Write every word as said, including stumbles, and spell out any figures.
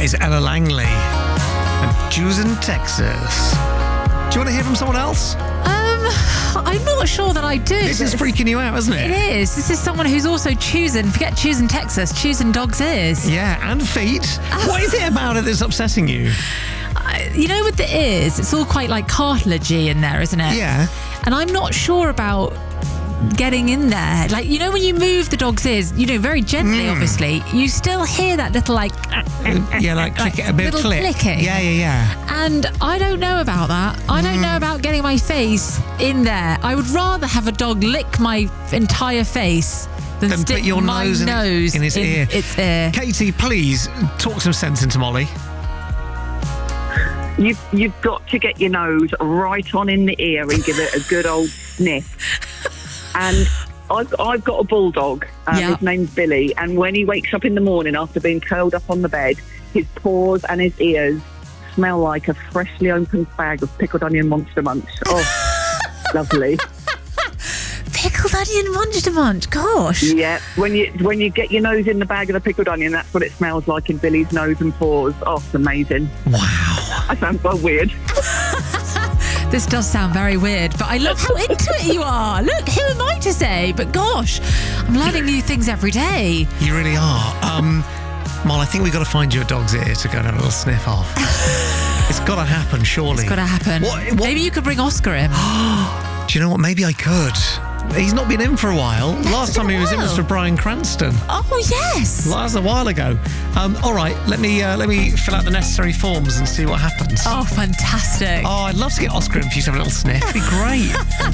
That is Ella Langley and Choosing Texas. Do you want to hear from someone else? Um, I'm not sure that I do. This is freaking you out, isn't it? It is. This is someone who's also choosing, forget choosing Texas, choosing dog's ears. Yeah, and feet. What is it about it that's upsetting you? Uh, you know, with the ears, it's all quite like cartilagey in there, isn't it? Yeah. And I'm not sure about getting in there. Like, you know, when you move the dog's ears, you know, very gently, mm. obviously, you still hear that little, like... yeah, like, click, like a bit little of click. clicking. Yeah, yeah, yeah. And I don't know about that. I don't mm. know about getting my face in there. I would rather have a dog lick my entire face than then stick put your my nose, nose in, in, his in ear. its ear. Katie, please, talk some sense into Molly. You've, you've got to get your nose right on in the ear and give it a good old sniff. And I've, I've got a bulldog. Um, yeah. His name's Billy. And when he wakes up in the morning after being curled up on the bed, his paws and his ears smell like a freshly opened bag of pickled onion Monster Munch. Oh, lovely. Pickled onion Monster Munch, gosh. Yeah, when you when you get your nose in the bag of the pickled onion, that's what it smells like in Billy's nose and paws. Oh, it's amazing. Wow. I sound so weird. This does sound very weird, but I love how into it you are. Look, who am I to say? But gosh, I'm learning new things every day. You really are. Um, Mol, I think we've got to find you a dog's ear to go and have a little sniff off. It's got to happen, surely. It's got to happen. What, what? Maybe you could bring Oscar in. Do you know what? Maybe I could. He's not been in for a while. That's Last time he was in was for Bryan Cranston. Oh, yes. That was a while ago. Um, all right, let me uh, let me fill out the necessary forms and see what happens. Oh, fantastic. Oh, I'd love to get Oscar in for you to have a little sniff. It'd be great.